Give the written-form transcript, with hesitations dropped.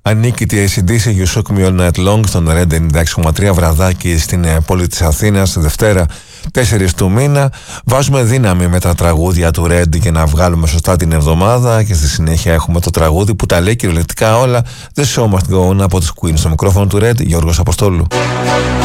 Ανήκει τη ACDC You Shook Me All Night Long στον Red 96,3 βραδάκι στην πόλη της Αθήνας, Δευτέρα 4 του μήνα. Βάζουμε δύναμη με τα τραγούδια του Red για να βγάλουμε σωστά την εβδομάδα και στη συνέχεια έχουμε το τραγούδι που τα λέει κυριολεκτικά όλα. The Show Must Go On από τους Queen. Στο μικρόφωνο του Red, Γιώργος Αποστόλου.